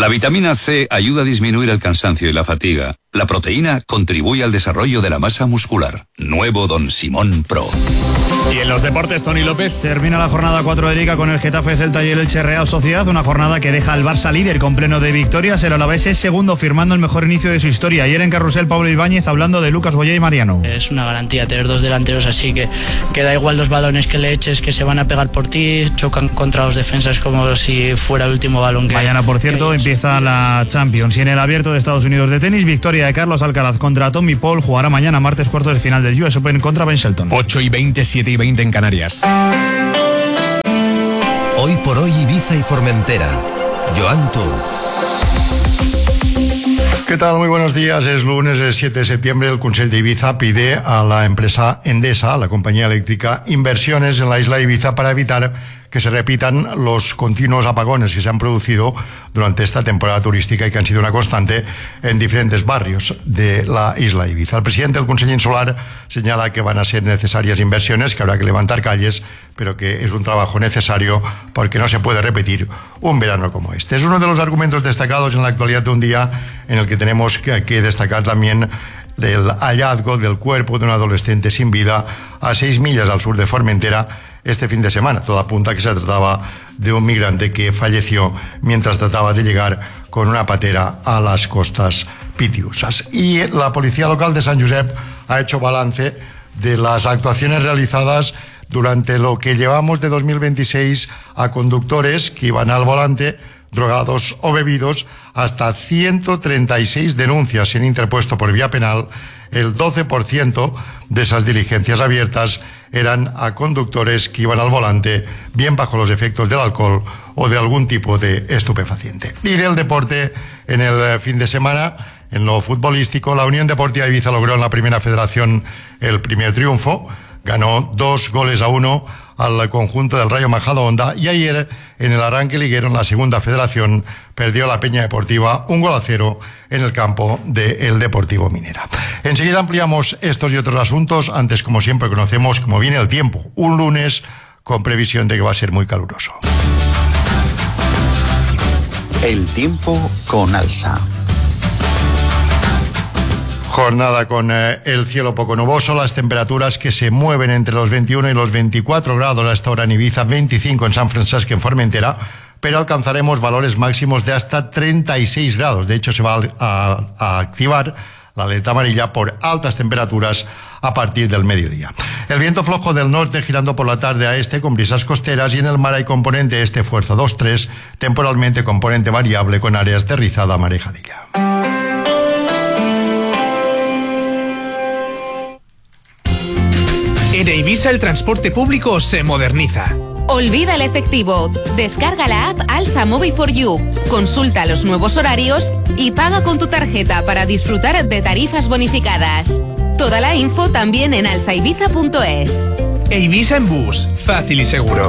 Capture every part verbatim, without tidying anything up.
La vitamina C ayuda a disminuir el cansancio y la fatiga. La proteína contribuye al desarrollo de la masa muscular. Nuevo Don Simón Pro. Y en los deportes, Toni López. Termina la jornada cuatro de Liga con el Getafe, Celta y el Elche Real Sociedad. Una jornada que deja al Barça líder con pleno de victorias. El Alavés es segundo, firmando el mejor inicio de su historia. Ayer en Carrusel, Pablo Ibáñez hablando de Lucas Boyé y Mariano. Es una garantía tener dos delanteros así, que, que da igual los balones que le eches, que se van a pegar por ti. Chocan contra los defensas como si fuera el último balón que... Mañana, por cierto, que... empieza la Champions. Y en el Abierto de Estados Unidos de tenis, victoria de Carlos Alcaraz contra Tommy Paul. Jugará mañana, martes, cuartos de final del U S Open contra Ben Shelton. ocho y veinte, siete y veinte en Canarias. Hoy por hoy, Ibiza y Formentera. Joan Tour. ¿Qué tal? Muy buenos días. Es lunes, el siete de septiembre. El Consell de Ibiza pide a la empresa Endesa, a la compañía eléctrica, inversiones en la isla de Ibiza para evitar que se repitan los continuos apagones que se han producido durante esta temporada turística y que han sido una constante en diferentes barrios de la isla de Ibiza. El presidente del Consell Insular señala que van a ser necesarias inversiones, que habrá que levantar calles, pero que es un trabajo necesario porque no se puede repetir un verano como este. Es uno de los argumentos destacados en la actualidad de un día en el que tenemos que, que destacar también el hallazgo del cuerpo de un adolescente sin vida a seis millas al sur de Formentera este fin de semana. Todo apunta a que se trataba de un migrante que falleció mientras trataba de llegar con una patera a las costas pitiusas. Y la policía local de San Josep ha hecho balance de las actuaciones realizadas durante lo que llevamos de dos mil veintiséis a conductores que iban al volante drogados o bebidos. Hasta ciento treinta y seis denuncias se han interpuesto por vía penal. El doce por ciento de esas diligencias abiertas eran a conductores que iban al volante bien bajo los efectos del alcohol o de algún tipo de estupefaciente. Y del deporte, en el fin de semana, en lo futbolístico, la Unión Deportiva Ibiza logró en la Primera Federación el primer triunfo. Ganó dos goles a uno al conjunto del Rayo Majadahonda, y ayer en el arranque liguero en la Segunda Federación perdió la Peña Deportiva un gol a cero en el campo del Deportivo Minera. Enseguida ampliamos estos y otros asuntos. Antes, como siempre, conocemos cómo viene el tiempo. Un lunes con previsión de que va a ser muy caluroso. El tiempo con Alsa. Jornada con eh, el cielo poco nuboso, las temperaturas que se mueven entre los veintiuno y los veinticuatro grados a esta hora en Ibiza, veinticinco en San Francisco, en Formentera, pero alcanzaremos valores máximos de hasta treinta y seis grados. De hecho, se va a, a, a activar la alerta amarilla por altas temperaturas a partir del mediodía. El viento flojo del norte girando por la tarde a este con brisas costeras, y en el mar hay componente este fuerza dos tres, temporalmente componente variable con áreas de rizada marejadilla. En Ibiza el transporte público se moderniza. Olvida el efectivo. Descarga la app Alsa Mobile for You. Consulta los nuevos horarios y paga con tu tarjeta para disfrutar de tarifas bonificadas. Toda la info también en alsa ibiza punto es. E Ibiza en bus, fácil y seguro.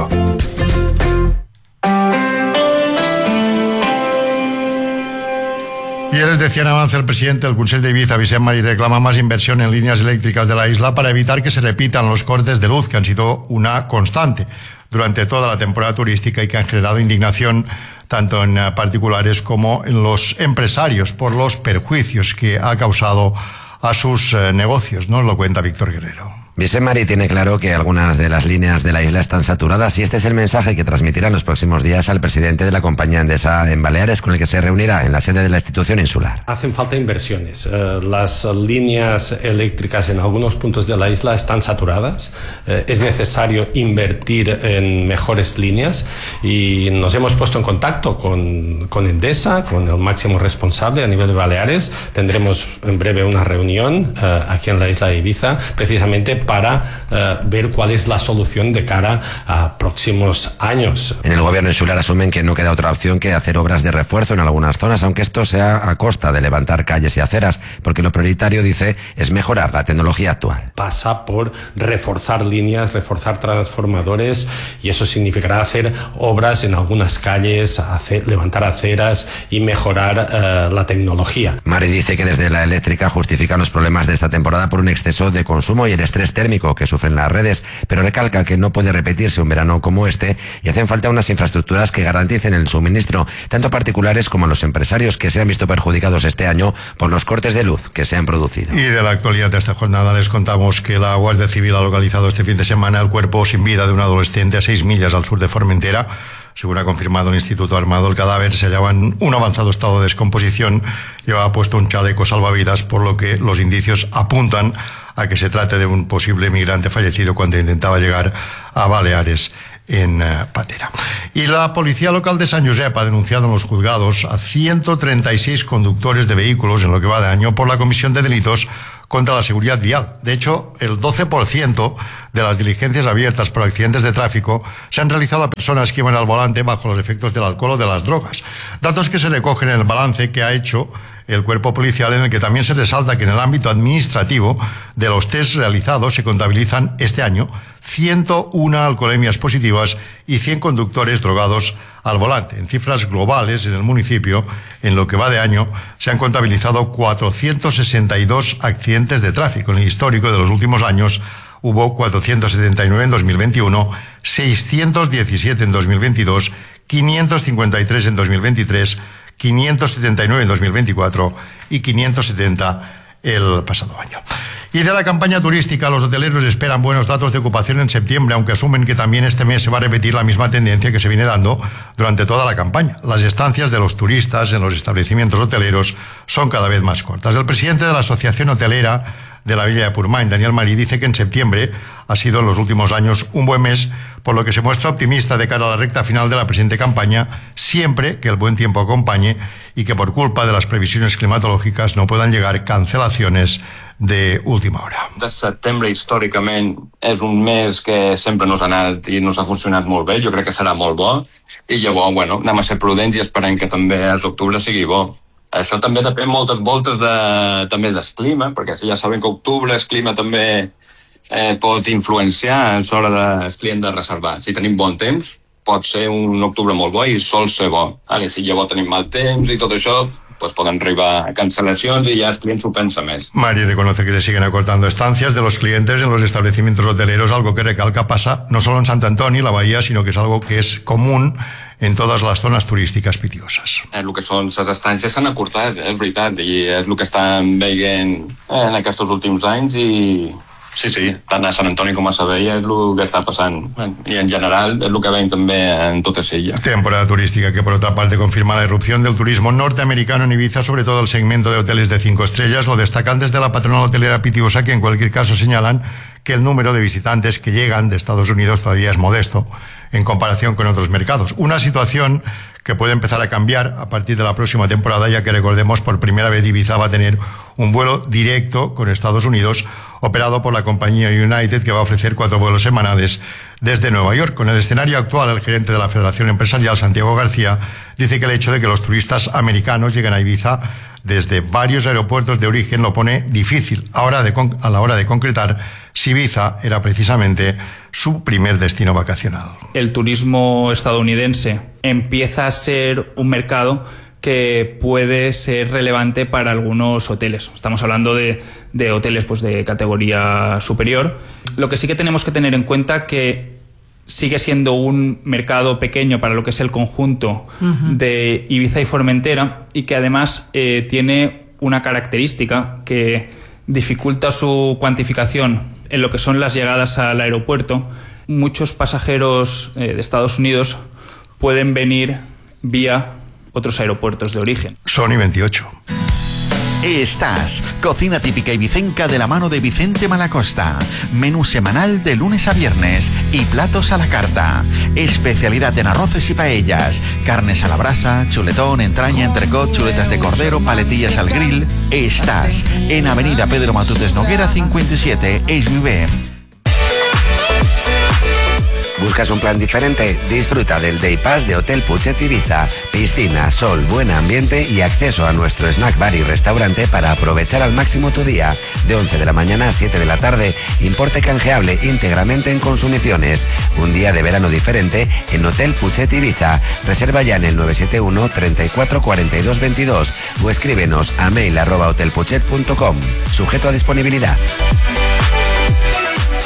Y les decía en avance el presidente del Consell de Ibiza, Vicent Marí, reclama más inversión en líneas eléctricas de la isla para evitar que se repitan los cortes de luz que han sido una constante durante toda la temporada turística y que han generado indignación tanto en particulares como en los empresarios por los perjuicios que ha causado a sus eh, negocios. Nos lo cuenta Víctor Guerrero. Vicent Marí tiene claro que algunas de las líneas de la isla están saturadas, y este es el mensaje que transmitirá en los próximos días al presidente de la compañía Endesa en Baleares, con el que se reunirá en la sede de la institución insular. Hacen falta inversiones. Uh, las líneas eléctricas en algunos puntos de la isla están saturadas. Uh, es necesario invertir en mejores líneas, y nos hemos puesto en contacto con, con Endesa, con el máximo responsable a nivel de Baleares. Tendremos en breve una reunión uh, aquí en la isla de Ibiza, precisamente para uh, ver cuál es la solución de cara a próximos años. En el gobierno insular asumen que no queda otra opción que hacer obras de refuerzo en algunas zonas, aunque esto sea a costa de levantar calles y aceras, porque lo prioritario, dice, es mejorar la tecnología actual. Pasa por reforzar líneas, reforzar transformadores, y eso significará hacer obras en algunas calles, hacer, levantar aceras y mejorar uh, la tecnología. Marí dice que desde la eléctrica justifican los problemas de esta temporada por un exceso de consumo y el estrés térmico que sufren las redes, pero recalca que no puede repetirse un verano como este y hacen falta unas infraestructuras que garanticen el suministro, tanto a particulares como a los empresarios que se han visto perjudicados este año por los cortes de luz que se han producido. Y de la actualidad de esta jornada les contamos que la Guardia Civil ha localizado este fin de semana el cuerpo sin vida de un adolescente a seis millas al sur de Formentera. Según ha confirmado el Instituto Armado, el cadáver se hallaba en un avanzado estado de descomposición, llevaba puesto un chaleco salvavidas, por lo que los indicios apuntan a que se trate de un posible migrante fallecido cuando intentaba llegar a Baleares, en uh, Patera. Y la Policía Local de San Josep ha denunciado en los juzgados a ciento treinta y seis conductores de vehículos en lo que va de año por la comisión de delitos contra la seguridad vial. De hecho, el doce por ciento de las diligencias abiertas por accidentes de tráfico se han realizado a personas que iban al volante bajo los efectos del alcohol o de las drogas. Datos que se recogen en el balance que ha hecho el cuerpo policial, en el que también se resalta que en el ámbito administrativo de los test realizados se contabilizan este año ciento una alcoholemias positivas y cien conductores drogados al volante. En cifras globales, en el municipio, en lo que va de año, se han contabilizado cuatrocientos sesenta y dos accidentes de tráfico. En el histórico de los últimos años hubo cuatrocientos setenta y nueve en dos mil veintiuno, seiscientos diecisiete en dos mil veintidós, quinientos cincuenta y tres en dos mil veintitrés, quinientos setenta y nueve en dos mil veinticuatro y quinientos setenta el pasado año. Y de la campaña turística, los hoteleros esperan buenos datos de ocupación en septiembre, aunque asumen que también este mes se va a repetir la misma tendencia que se viene dando durante toda la campaña. Las estancias de los turistas en los establecimientos hoteleros son cada vez más cortas. El presidente de la Asociación Hotelera de la Villa de Purmain, Daniel Marí, dice que en septiembre ha sido en los últimos años un buen mes, por lo que se muestra optimista de cara a la recta final de la presente campaña, siempre que el buen tiempo acompañe y que por culpa de las previsiones climatològiques no puedan llegar cancelaciones de última hora. De setembre, històricament, és un mes que sempre nos ha anat i nos ha funcionat molt bé. Jo crec que serà molt bo. I llavors, bueno, anem a ser prudents i esperem que també a l'octubre sigui bo. Això també depèn moltes voltes de, també del clima, perquè ja sabem que octubre el clima també eh, pot influenciar a l'hora del client de reservar. Si tenim bon temps, pot ser un octubre molt bo i sol ser bo. Vale, si llavors tenim mal temps i tot això, pues pueden arribar cancelaciones y ya el cliente su pensa más. Mari reconoce que se siguen acortando estancias de los clientes en los establecimientos hoteleros, algo que recalca pasa no solo en Sant Antoni, la Bahía, sino que es algo que es común en todas les zones turístiques pitioses. El que són les estàncies s'han acortat, és veritat, i és el que estan veient en aquests últims anys i sí, sí, tant a Sant Antoni com a Sabella és el que està passant i en general és el que veiem també en tota Sella. Temporada turística que por otra parte confirma la irrupción del turismo norteamericano en Ibiza, sobre todo el segmento de hoteles de cinco estrellas. Lo destacan desde la patronal hotelera pitiosa, que en cualquier caso señalan que el número de visitantes que llegan de Estados Unidos todavía es modesto en comparación con otros mercados. Una situación que puede empezar a cambiar a partir de la próxima temporada, ya que recordemos, por primera vez Ibiza va a tener un vuelo directo con Estados Unidos, operado por la compañía United, que va a ofrecer cuatro vuelos semanales desde Nueva York. Con el escenario actual, el gerente de la Federación Empresarial, Santiago García, dice que el hecho de que los turistas americanos lleguen a Ibiza desde varios aeropuertos de origen lo pone difícil ahora de con- a la hora de concretar si Ibiza era precisamente su primer destino vacacional. El turismo estadounidense empieza a ser un mercado que puede ser relevante para algunos hoteles. Estamos hablando de, de hoteles pues, de categoría superior. Lo que sí que tenemos que tener en cuenta que sigue siendo un mercado pequeño para lo que es el conjunto uh-huh. de Ibiza y Formentera, y que además eh, tiene una característica que dificulta su cuantificación en lo que son las llegadas al aeropuerto. Muchos pasajeros eh, de Estados Unidos pueden venir vía otros aeropuertos de origen. Sony veintiocho. Estás, cocina típica ibicenca de la mano de Vicente Malacosta. Menú semanal de lunes a viernes y platos a la carta. Especialidad en arroces y paellas. Carnes a la brasa, chuletón, entraña, entrecot, chuletas de cordero, paletillas al grill. Estás en Avenida Pedro Matutes Noguera cincuenta y siete, Esvivé. ¿Buscas un plan diferente? Disfruta del Day Pass de Hotel Puchet Ibiza. Piscina, sol, buen ambiente y acceso a nuestro snack bar y restaurante para aprovechar al máximo tu día. De once de la mañana a siete de la tarde, importe canjeable íntegramente en consumiciones. Un día de verano diferente en Hotel Puchet Ibiza. Reserva ya en el nueve siete uno, treinta y cuatro, cuarenta y dos veintidós o escríbenos a mail arroba hotelpuchet punto com. Sujeto a disponibilidad.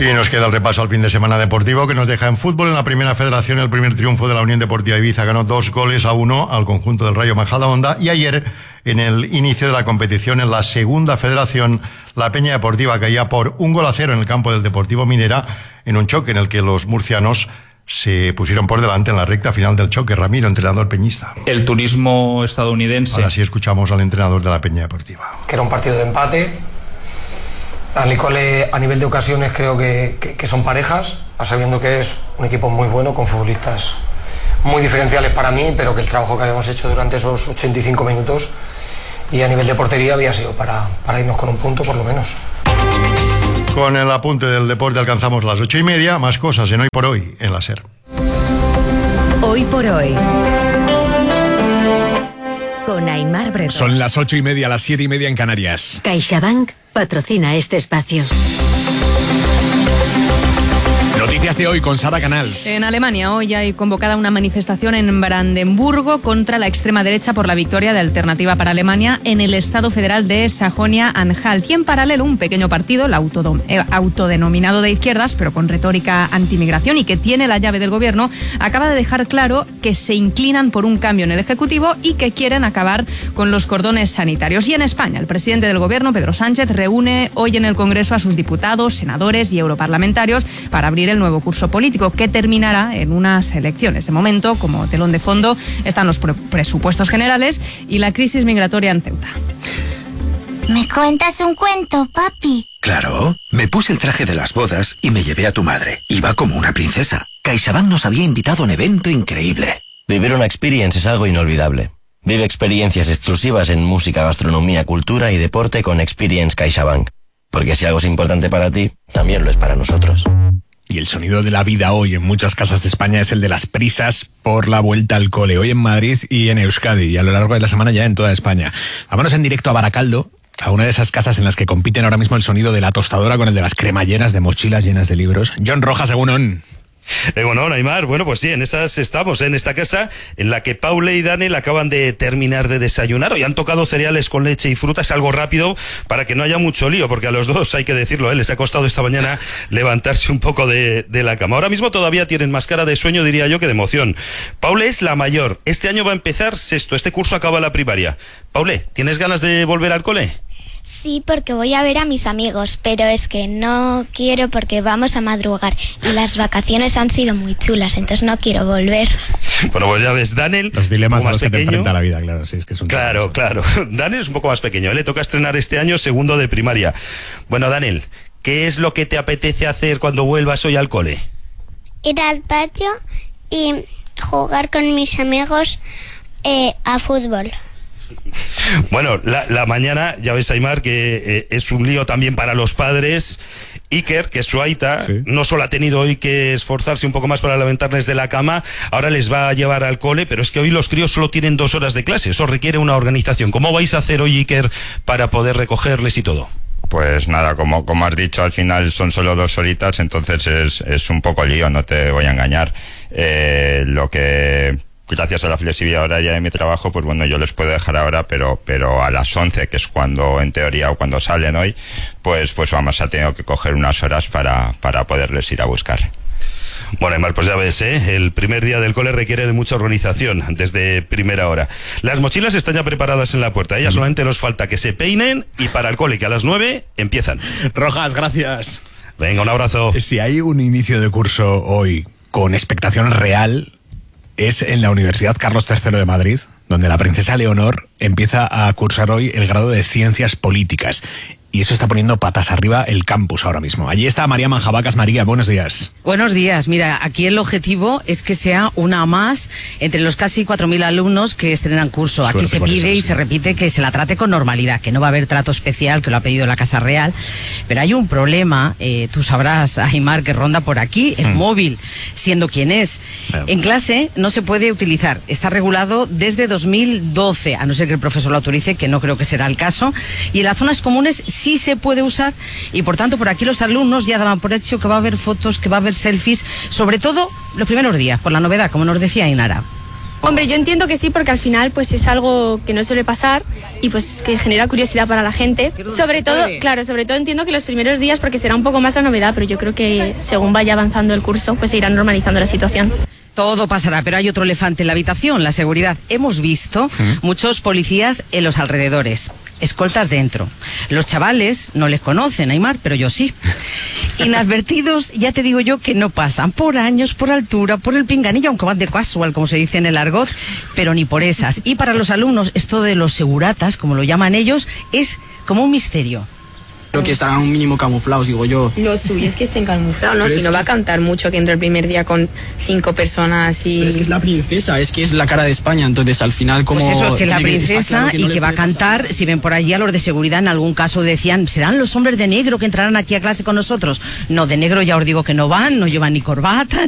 Y nos queda el repaso al fin de semana deportivo que nos deja en fútbol. En la primera federación, el primer triunfo de la Unión Deportiva Ibiza ganó dos goles a uno al conjunto del Rayo Majadahonda. Y ayer, en el inicio de la competición en la segunda federación, la Peña Deportiva caía por un gol a cero en el campo del Deportivo Minera, en un choque en el que los murcianos se pusieron por delante en la recta final del choque. Ramiro, entrenador peñista. El turismo estadounidense. Ahora sí escuchamos al entrenador de la Peña Deportiva. Que era un partido de empate. Al Nicole, a nivel de ocasiones, creo que, que, que son parejas, sabiendo que es un equipo muy bueno, con futbolistas muy diferenciales para mí, pero que el trabajo que habíamos hecho durante esos ochenta y cinco minutos y a nivel de portería había sido para, para irnos con un punto por lo menos. Con el apunte del deporte alcanzamos las ocho y media. Más cosas en Hoy por Hoy en la SER. Hoy por Hoy con Aimar Bretos. Son las ocho y media, las siete y media en Canarias. CaixaBank patrocina este espacio. Noticias de hoy con Sara Canals. En Alemania hoy hay convocada una manifestación en Brandenburgo contra la extrema derecha por la victoria de Alternativa para Alemania en el Estado Federal de Sajonia-Anhalt. Y en paralelo un pequeño partido, el autodenominado de izquierdas, pero con retórica antimigración y que tiene la llave del gobierno, acaba de dejar claro que se inclinan por un cambio en el Ejecutivo y que quieren acabar con los cordones sanitarios. Y en España, el presidente del gobierno, Pedro Sánchez, reúne hoy en el Congreso a sus diputados, senadores y europarlamentarios para abrir el nuevo curso político que terminará en unas elecciones. De momento, como telón de fondo, están los pre- presupuestos generales y la crisis migratoria en Ceuta. ¿Me cuentas un cuento, papi? Claro, me puse el traje de las bodas y me llevé a tu madre. Iba como una princesa. CaixaBank nos había invitado a un evento increíble. Vivir una experience es algo inolvidable. Vive experiencias exclusivas en música, gastronomía, cultura y deporte con Experience CaixaBank. Porque si algo es importante para ti, también lo es para nosotros. Y el sonido de la vida hoy en muchas casas de España es el de las prisas por la vuelta al cole. Hoy en Madrid y en Euskadi y a lo largo de la semana ya en toda España. Vámonos en directo a Baracaldo, a una de esas casas en las que compiten ahora mismo el sonido de la tostadora con el de las cremalleras de mochilas llenas de libros. John Rojas, según Eh, bueno, Aimar, bueno, pues sí, en esas estamos, en esta casa en la que Paula y Daniel acaban de terminar de desayunar. Hoy han tocado cereales con leche y fruta, es algo rápido para que no haya mucho lío, porque a los dos, hay que decirlo, ¿eh? les ha costado esta mañana levantarse un poco de, de la cama. Ahora mismo todavía tienen más cara de sueño, diría yo, que de emoción. Paula es la mayor, este año va a empezar sexto, este curso acaba la primaria. Paule, ¿tienes ganas de volver al cole? Sí, porque voy a ver a mis amigos, pero es que no quiero porque vamos a madrugar y las vacaciones han sido muy chulas, entonces no quiero volver. Bueno, pues ya ves, Daniel, los dilemas a los que pequeño. te enfrenta la vida, claro, sí, es que es un Claro, claro. Daniel es un poco más pequeño, ¿eh? Le toca estrenar este año segundo de primaria. Bueno, Daniel, ¿qué es lo que te apetece hacer cuando vuelvas hoy al cole? Ir al patio y jugar con mis amigos eh, a fútbol. Bueno, la, la mañana, ya ves, Aimar, que eh, es un lío también para los padres. Iker, que es su aita, sí. no solo ha tenido hoy que esforzarse un poco más para levantarles de la cama, ahora les va a llevar al cole, pero es que hoy los críos solo tienen dos horas de clase, eso requiere una organización. ¿Cómo vais a hacer hoy, Iker, para poder recogerles y todo? Pues nada, como, como has dicho, al final son solo dos horitas, entonces es, es un poco lío, no te voy a engañar. Eh, lo que... Gracias a la flexibilidad horaria de mi trabajo, pues bueno, yo les puedo dejar ahora, pero pero a las once, que es cuando, en teoría, o cuando salen hoy, pues pues vamos a tener que coger unas horas para, para poderles ir a buscar. Bueno, Aimar, pues ya ves, ¿eh? El primer día del cole requiere de mucha organización desde primera hora. Las mochilas están ya preparadas en la puerta, ya solamente nos falta que se peinen y para el cole, que a las nueve empiezan. Rojas, gracias. Venga, un abrazo. Si hay un inicio de curso hoy con expectación real, es en la Universidad Carlos tercero de Madrid, donde la princesa Leonor empieza a cursar hoy el grado de Ciencias Políticas. Y eso está poniendo patas arriba el campus ahora mismo. Allí está María Manjabacas. María, buenos días. Buenos días. Mira, aquí el objetivo es que sea una más entre los casi cuatro mil alumnos que estrenan curso. Suerte aquí se pide eso, y sí. se repite que se la trate con normalidad, que no va a haber trato especial, que lo ha pedido la Casa Real. Pero hay un problema, eh, tú sabrás, Aimar, que ronda por aquí, el hmm. móvil, siendo quien es. Bueno. En clase no se puede utilizar. Está regulado desde dos mil doce, a no ser que el profesor lo autorice, que no creo que será el caso. Y en las zonas comunes sí se puede usar y por tanto por aquí los alumnos ya daban por hecho que va a haber fotos, que va a haber selfies, sobre todo los primeros días, por la novedad, como nos decía Ainara. Hombre, yo entiendo que sí, porque al final pues es algo que no suele pasar y pues que genera curiosidad para la gente. Sobre todo, claro, sobre todo entiendo que los primeros días, porque será un poco más la novedad, pero yo creo que según vaya avanzando el curso, pues se irá normalizando la situación. Todo pasará, pero hay otro elefante en la habitación, la seguridad. Hemos visto ¿Mm? muchos policías en los alrededores, escoltas dentro. Los chavales no les conocen, Aimar, pero yo sí. Inadvertidos, ya te digo yo que no pasan por años, por altura, por el pinganillo, aunque van de casual, como se dice en el argot, pero ni por esas. Y para los alumnos, esto de los seguratas, como lo llaman ellos, es como un misterio. Creo que estarán un mínimo camuflados, digo yo. Lo suyo es que estén camuflados, ¿no? Pero si no que... va a cantar mucho que entra el primer día con cinco personas y... Pero es que es la princesa, es que es la cara de España, entonces al final como... Pues eso, que la que princesa claro que no y que va a cantar, pasar. Si ven por allí a los de seguridad en algún caso decían, ¿serán los hombres de negro que entrarán aquí a clase con nosotros? No, de negro ya os digo que no van, no llevan ni corbata,